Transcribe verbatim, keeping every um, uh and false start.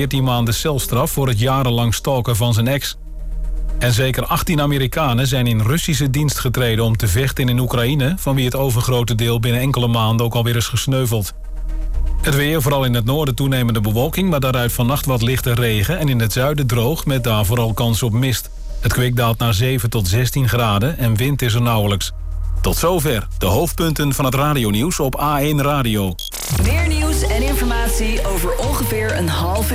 veertien maanden celstraf voor het jarenlang stalken van zijn ex. En zeker achttien Amerikanen zijn in Russische dienst getreden om te vechten in Oekraïne, van wie het overgrote deel binnen enkele maanden ook alweer is gesneuveld. Het weer, vooral in het noorden toenemende bewolking, maar daaruit vannacht wat lichte regen en in het zuiden droog met daar vooral kans op mist. Het kwik daalt naar zeven tot zestien graden en wind is er nauwelijks. Tot zover de hoofdpunten van het radionieuws op A één Radio. Meer nieuws en informatie over ongeveer een half uur.